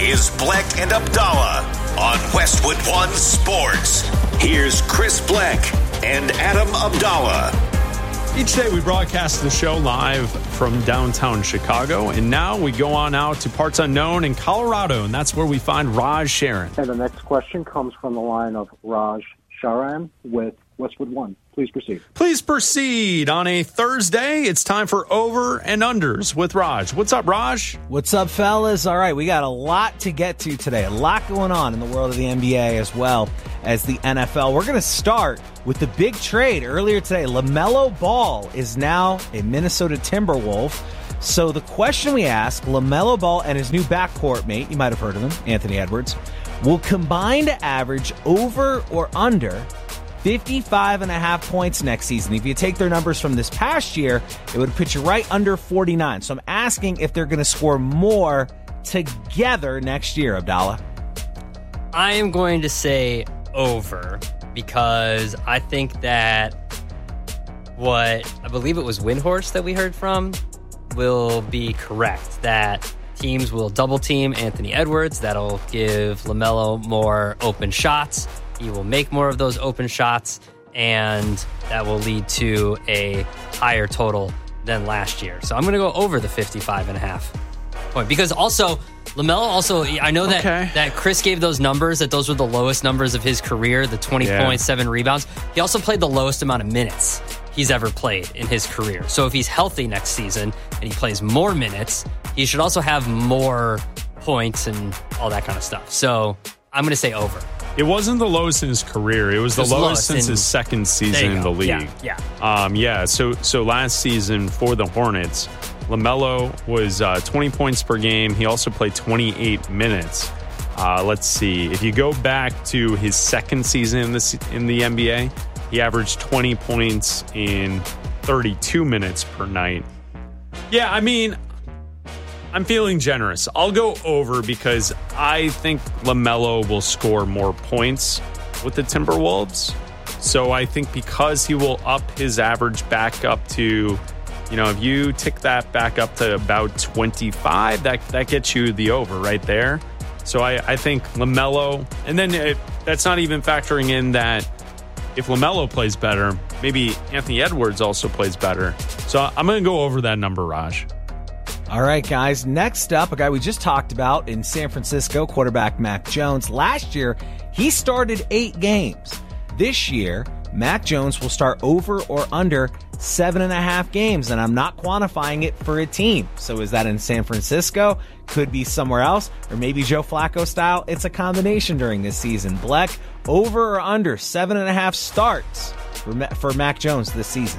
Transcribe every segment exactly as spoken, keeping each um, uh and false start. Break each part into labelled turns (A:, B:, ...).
A: is Bleck and Abdallah on Westwood One Sports. Here's Chris Bleck and Adam Abdallah.
B: Each day we broadcast the show live from downtown Chicago, and now we go on out to parts unknown in Colorado, and that's where we find Raj Sharon.
C: And the next question comes from the line of Raj Sharan with Westwood One. Please proceed.
B: Please proceed. On a Thursday, it's time for Over and Unders with Raj. What's up, Raj?
D: What's up, fellas? All right, we got a lot to get to today. A lot going on in the world of the N B A as well as the N F L. We're going to start with the big trade earlier today. LaMelo Ball is now a Minnesota Timberwolf. So the question we ask, LaMelo Ball and his new backcourt mate, you might have heard of him, Anthony Edwards, will combine to average over or under fifty-five and a half points next season. If you take their numbers from this past year, it would put you right under forty-nine. So I'm asking if they're going to score more together next year, Abdallah.
E: I am going to say over because I think that what I believe it was Windhorst that we heard from will be correct, that teams will double team Anthony Edwards. That'll give LaMelo more open shots. He will make more of those open shots, and that will lead to a higher total than last year. So I'm going to go over the fifty-five and a half point, because also LaMelo also, I know that, okay. that Chris gave those numbers, that those were the lowest numbers of his career, the twenty yeah. points, seven rebounds. He also played the lowest amount of minutes he's ever played in his career. So if he's healthy next season and he plays more minutes, he should also have more points and all that kind of stuff. So I'm going to say over.
B: It wasn't the lowest in his career. It was the it was lowest, lowest since in, his second season in the league.
E: Yeah, yeah.
B: Um, yeah. So, so last season for the Hornets, LaMelo was uh, twenty points per game. He also played twenty-eight minutes. Uh, let's see. If you go back to his second season in the in the N B A, he averaged twenty points in thirty-two minutes per night. Yeah, I mean, I'm feeling generous. I'll go over because I think LaMelo will score more points with the Timberwolves. So I think because he will up his average back up to, you know, if you tick that back up to about twenty-five, that, that gets you the over right there. So I, I think LaMelo, and then it, that's not even factoring in that if LaMelo plays better, maybe Anthony Edwards also plays better. So I'm going to go over that number, Raj.
D: All right, guys. Next up, a guy we just talked about in San Francisco, quarterback Mac Jones. Last year, he started eight games. This year, Mac Jones will start over or under seven and a half games, and I'm not quantifying it for a team. So is that in San Francisco? Could be somewhere else, or maybe Joe Flacco style. It's a combination during this season. Bleck, over or under seven and a half starts for, for Mac Jones this season?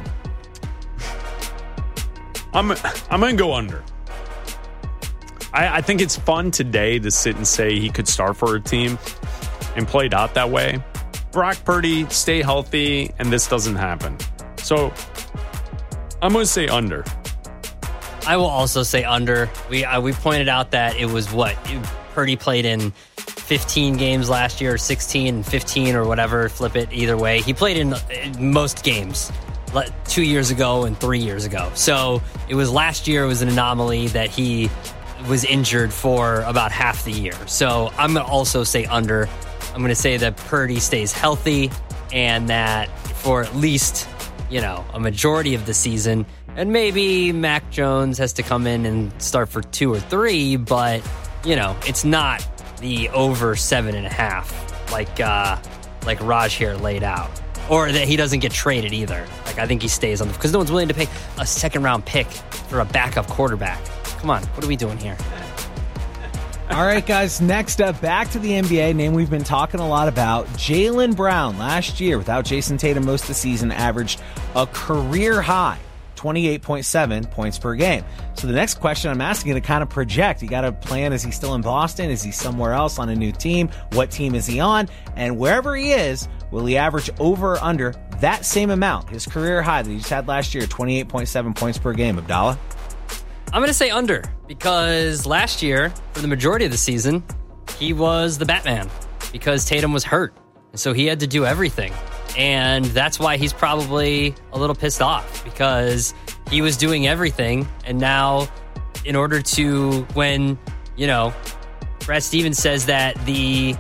B: I'm I'm going to go under. I, I think it's fun today to sit and say he could start for a team and play it out that way. Brock Purdy, stay healthy, and this doesn't happen. So I'm going to say under.
E: I will also say under. We uh, we pointed out that it was what? Purdy played in fifteen games last year, sixteen and fifteen or whatever, flip it either way. He played in, in most games two years ago and three years ago. So it was last year, it was an anomaly that he was injured for about half the year. So I'm going to also say under. I'm going to say that Purdy stays healthy and that for at least, you know, a majority of the season, and maybe Mac Jones has to come in and start for two or three, but, you know, it's not the over seven and a half like, uh, like Raj here laid out. Or that he doesn't get traded either. Like, I think he stays on the, because no one's willing to pay a second round pick for a backup quarterback. Come on, what are we doing here?
D: All right, guys, next up, back to the N B A, name we've been talking a lot about. Jaylen Brown, last year, without Jason Tatum most of the season, averaged a career high twenty-eight point seven points per game. So the next question I'm asking you to kind of project, you got to plan, is he still in Boston? Is he somewhere else on a new team? What team is he on? And wherever he is, will he average over or under that same amount, his career high that he just had last year, twenty-eight point seven points per game? Abdallah?
E: I'm going to say under, because last year, for the majority of the season, he was the Batman because Tatum was hurt. And so he had to do everything. And that's why he's probably a little pissed off, because he was doing everything. And now, in order to, when, you know, Brad Stevens says that the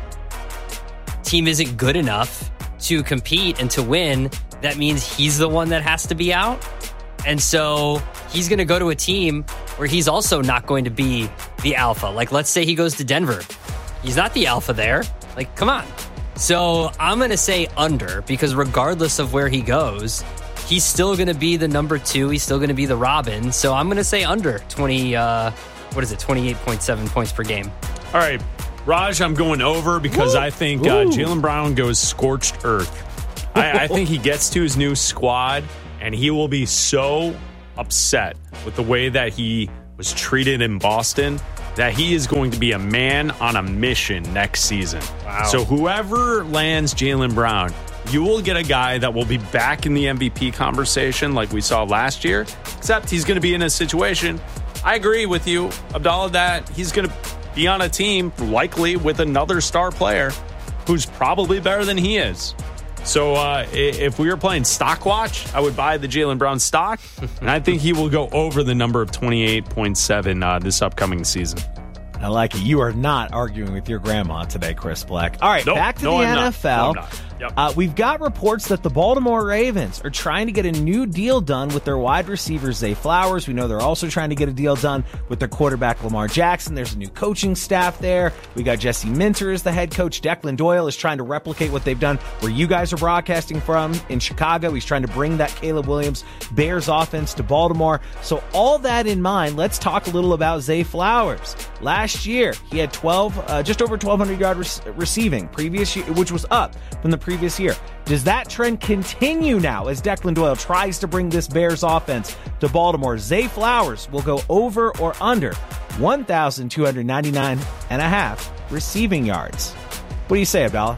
E: team isn't good enough to compete and to win. That means he's the one that has to be out. And so he's going to go to a team where he's also not going to be the alpha. Like, let's say he goes to Denver. He's not the alpha there. Like, come on. So I'm going to say under, because regardless of where he goes, he's still going to be the number two. He's still going to be the Robin. So I'm going to say under twenty, uh, what is it, twenty-eight point seven points per game.
B: All right, Raj, I'm going over because Woo. I think uh, Jaylen Brown goes scorched earth. I, I think he gets to his new squad, and he will be so upset with the way that he was treated in Boston that he is going to be a man on a mission next season. Wow. So whoever lands Jaylen Brown, you will get a guy that will be back in the M V P conversation like we saw last year, except he's going to be in a situation, I agree with you, Abdallah, that he's going to be on a team likely with another star player who's probably better than he is. So uh, if we were playing stock watch, I would buy the Jaylen Brown stock, and I think he will go over the number of twenty-eight point seven uh, this upcoming season.
D: I like it. You are not arguing with your grandma today, Chris Black. All right,
B: nope,
D: back to
B: no,
D: the
B: I'm
D: N F L.
B: No, I'm not. Yep.
D: Uh, we've got reports that the Baltimore Ravens are trying to get a new deal done with their wide receiver, Zay Flowers. We know they're also trying to get a deal done with their quarterback, Lamar Jackson. There's a new coaching staff there. We got Jesse Minter as the head coach. Declan Doyle is trying to replicate what they've done where you guys are broadcasting from in Chicago. He's trying to bring that Caleb Williams Bears offense to Baltimore. So all that in mind, let's talk a little about Zay Flowers. Last year, he had twelve, uh, just over twelve hundred yard re- receiving, previous year, which was up from the previous year. Does that trend continue now as Declan Doyle tries to bring this Bears offense to Baltimore? Zay Flowers will go over or under one thousand two hundred ninety-nine and a half receiving yards. What do you say, Abdallah?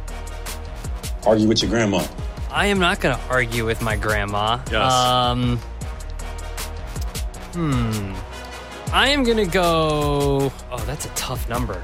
F: Argue with your grandma.
E: I am not going to argue with my grandma.
B: Yes.
E: Um, hmm. I am going to go... Oh, that's a tough number.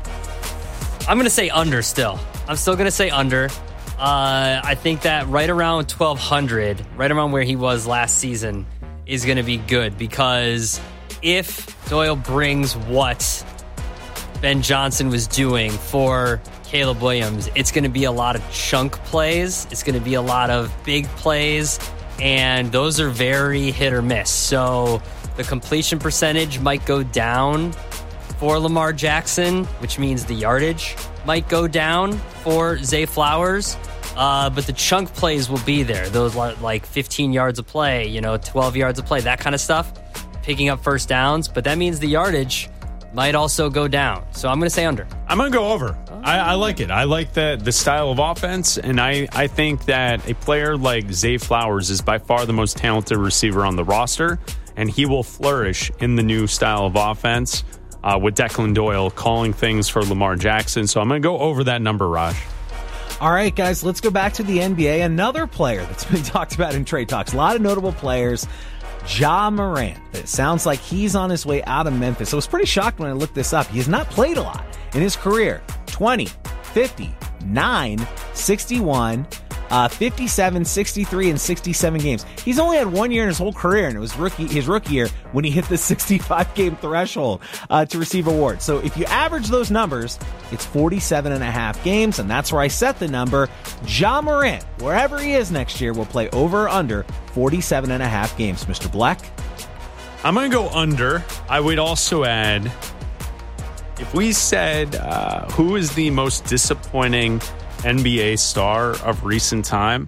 E: I'm going to say under still. I'm still going to say under. Uh, I think that right around twelve hundred, right around where he was last season, is going to be good, because if Doyle brings what Ben Johnson was doing for Caleb Williams, it's going to be a lot of chunk plays. It's going to be a lot of big plays, and those are very hit or miss. So the completion percentage might go down for Lamar Jackson, which means the yardage might go down for Zay Flowers. Uh, but the chunk plays will be there. Those like fifteen yards of play, you know, twelve yards of play, that kind of stuff, picking up first downs. But that means the yardage might also go down. So I'm going to say under.
B: I'm going to go over. Oh. I, I like it. I like the, the style of offense, and I, I think that a player like Zay Flowers is by far the most talented receiver on the roster, and he will flourish in the new style of offense uh, with Declan Doyle calling things for Lamar Jackson. So I'm going to go over that number, Raj.
D: All right, guys, let's go back to the N B A. Another player that's been talked about in trade talks. A lot of notable players. Ja Morant. It sounds like he's on his way out of Memphis. I was pretty shocked when I looked this up. He has not played a lot in his career. twenty, fifty, nine, sixty-one, uh, fifty-seven, sixty-three, and sixty-seven games. He's only had one year in his whole career, and it was rookie his rookie year when he hit the sixty-five game threshold uh, to receive awards. So if you average those numbers, it's forty-seven and a half games, and that's where I set the number. Ja Morant, wherever he is next year, will play over or under forty-seven and a half games. Mister Black?
B: I'm going to go under. I would also add, if we said uh, who is the most disappointing N B A star of recent time,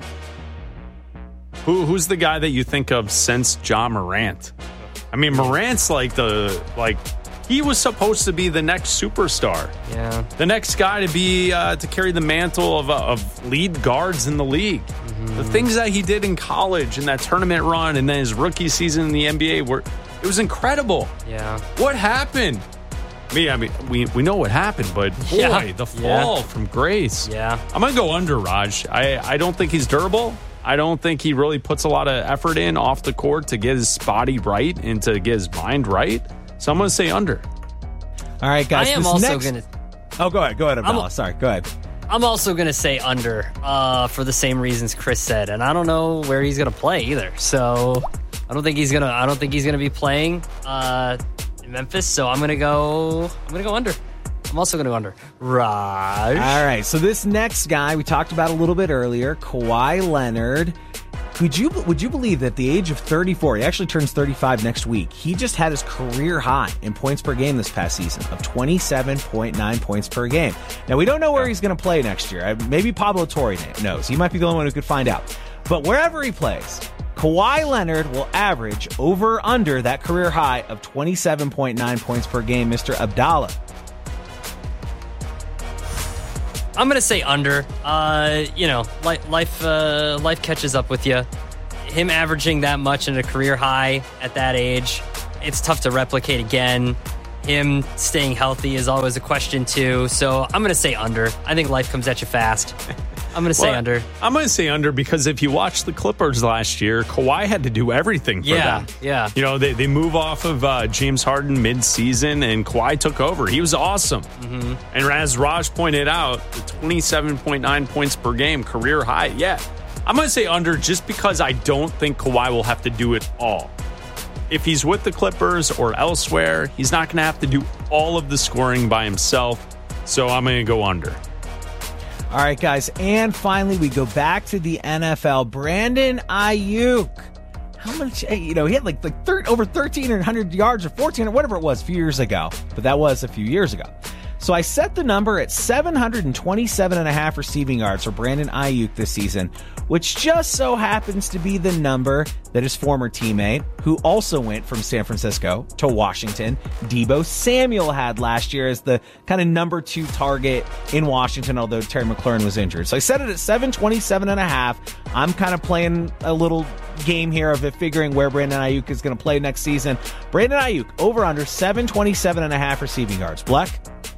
B: who who's the guy that you think of since Ja Morant? I mean, Morant's like the like he was supposed to be the next superstar.
E: Yeah,
B: the next guy to be uh, to carry the mantle of uh, of lead guards in the league. Mm-hmm. The things that he did in college and that tournament run, and then his rookie season in the N B A were it was incredible.
E: Yeah,
B: what happened? Me, I mean, we we know what happened, but boy,
E: yeah.
B: the fall
E: yeah.
B: from grace.
E: Yeah,
B: I'm gonna go under, Raj. I, I don't think he's durable. I don't think he really puts a lot of effort in off the court to get his body right and to get his mind right. So I'm gonna say under.
D: All right, guys.
E: I am
D: this
E: also
D: next...
E: gonna.
D: Oh, go ahead, go ahead, Abdallah.
E: I'm...
D: Sorry, go ahead.
E: I'm also gonna say under uh, for the same reasons Chris said, and I don't know where he's gonna play either. So I don't think he's gonna. I don't think he's gonna be playing. Uh, Memphis, so I'm gonna go. I'm gonna go under. I'm also going to go under. Raj.
D: All right, so this next guy we talked about a little bit earlier, Kawhi Leonard. Could you would you believe that at the age of thirty-four, he actually turns thirty-five next week, he just had his career high in points per game this past season of twenty-seven point nine points per game. Now, we don't know where he's going to play next year. Maybe Pablo Torre knows. He might be the only one who could find out. But wherever he plays, Kawhi Leonard will average over or under that career high of twenty-seven point nine points per game. Mister Abdallah.
E: I'm going to say under. Uh, you know, life life, uh, life catches up with you. Him averaging that much in a career high at that age, it's tough to replicate again. Him staying healthy is always a question, too. So I'm going to say under. I think life comes at you fast. I'm going to say
B: well,
E: under.
B: I'm going to say under because if you watch the Clippers last year, Kawhi had to do everything for
E: yeah,
B: them.
E: Yeah,
B: You know, they, they move off of uh, James Harden mid-season, and Kawhi took over. He was awesome. Mm-hmm. And as Raj pointed out, the twenty-seven point nine points per game, career high. Yeah, I'm going to say under just because I don't think Kawhi will have to do it all. If he's with the Clippers or elsewhere, he's not going to have to do all of the scoring by himself. So I'm going to go under.
D: All right, guys, and finally we go back to the N F L. Brandon Ayuk. How much, you know, he had like, like thir- over thirteen hundred yards or fourteen or whatever it was a few years ago, but that was a few years ago. So I set the number at seven hundred twenty-seven and a half receiving yards for Brandon Ayuk this season, which just so happens to be the number that his former teammate, who also went from San Francisco to Washington, Deebo Samuel, had last year as the kind of number two target in Washington, although Terry McLaurin was injured. So I set it at seven twenty-seven and a half. I'm kind of playing a little game here of it, figuring where Brandon Ayuk is going to play next season. Brandon Ayuk, over under seven twenty-seven and a half receiving yards. Black?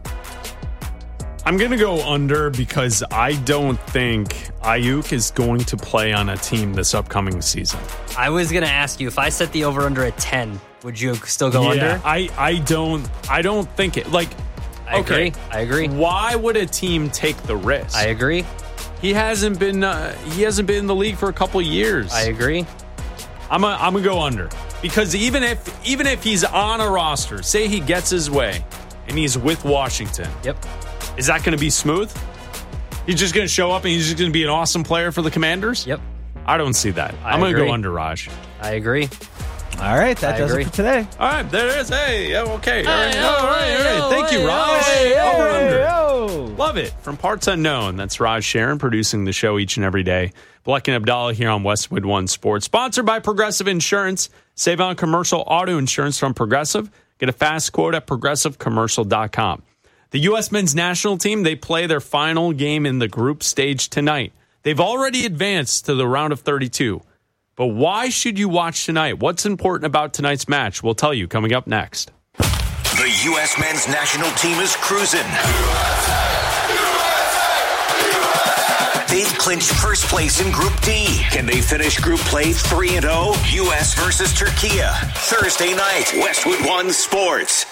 B: I'm going to go under because I don't think Ayuk is going to play on a team this upcoming season.
E: I was going to ask you, if I set the over-under at ten, would you still go
B: yeah,
E: under?
B: I, I don't I don't think it. Like,
E: I
B: okay,
E: agree. I agree.
B: Why would a team take the risk?
E: I agree.
B: He hasn't been uh, he hasn't been in the league for a couple of years.
E: I agree.
B: I'm a, I'm going to go under because even if even if he's on a roster, say he gets his way and he's with Washington.
E: Yep.
B: Is that going to be smooth? He's just going to show up and he's just going to be an awesome player for the Commanders?
E: Yep.
B: I don't see that.
E: I
B: I'm going to
E: agree.
B: go under, Raj.
E: I agree.
D: All right, that
E: I
D: does
E: agree.
D: it for today.
B: All right, there it is. Hey, yeah, okay. All right,
E: Hey,
B: all right, all right.
E: oh,
B: Thank you,
E: hey,
B: Raj.
D: Hey,
B: Over
D: hey,
B: under.
D: yo.
B: Love it. From Parts Unknown, that's Raj Sharon producing the show each and every day. Black and Abdallah here on Westwood One Sports. Sponsored by Progressive Insurance. Save on commercial auto insurance from Progressive. Get a fast quote at progressive commercial dot com. The U S men's national team, they play their final game in the group stage tonight. They've already advanced to the round of thirty-two. But why should you watch tonight? What's important about tonight's match? We'll tell you coming up next.
A: The U S men's national team is cruising. They've clinched first place in Group D. Can they finish group play three and oh? U S versus Turkey. Thursday night, Westwood One Sports.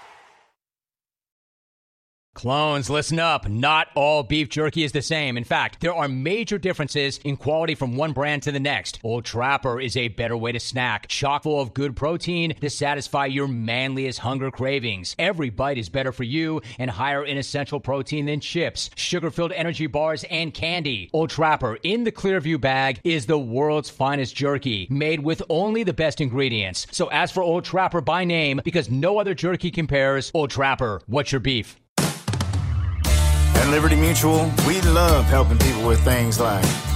G: Clones, listen up. Not all beef jerky is the same. In fact, there are major differences in quality from one brand to the next. Old Trapper is a better way to snack, chock full of good protein to satisfy your manliest hunger cravings. Every bite is better for you and higher in essential protein than chips, sugar-filled energy bars, and candy. Old Trapper in the Clearview bag is the world's finest jerky, made with only the best ingredients. So ask for Old Trapper by name because no other jerky compares. Old Trapper, what's your beef?
H: At Liberty Mutual, we love helping people with things like